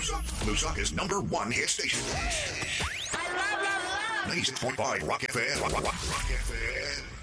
Lusaka's #1 hit station. I love, love, love. 96.5 Rock FM. Rock FM.